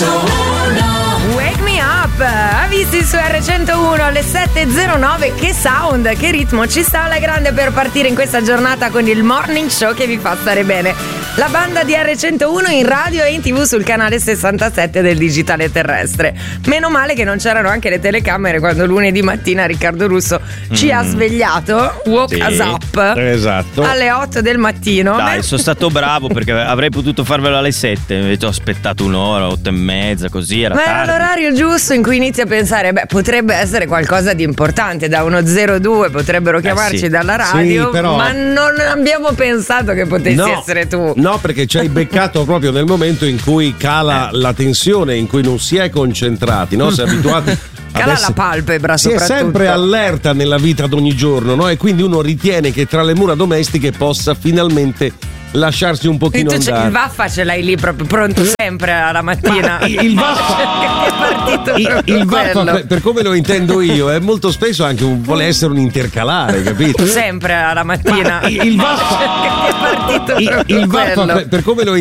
Wake me up, avvisti su R101 alle 7.09. Che sound, che ritmo ci sta alla grande per partire in questa giornata con il morning show che vi fa stare bene. La banda di R101 in radio e in TV sul canale 67 del digitale terrestre. Meno male che non c'erano anche le telecamere quando lunedì mattina Riccardo Russo ci ha svegliato, woke us up, esatto, alle 8 del mattino. Dai, sono stato bravo perché avrei potuto farvelo alle 7, invece ho aspettato un'ora, 8:30, così era Ma tardi. era l'orario giusto in cui inizi a pensare, potrebbe essere qualcosa di importante, da uno 02 potrebbero chiamarci sì. dalla radio, Sì, però ma non abbiamo pensato che potessi essere tu. No, perché ci hai beccato proprio nel momento in cui cala la tensione, in cui non si è concentrati, no? Si è abituati Cala la palpebra, si è soprattutto. sempre allerta nella vita d'ogni giorno, no? E quindi uno ritiene che tra le mura domestiche possa finalmente lasciarsi un pochino Tu andare. il vaffa ce l'hai lì proprio pronto sempre alla mattina. Ma il vaffa, è partito il vaffa quello. per come lo intendo io è molto spesso anche vuole essere un intercalare, capito? Sempre alla mattina. Il vaffa, è partito il vaffa quello. per come lo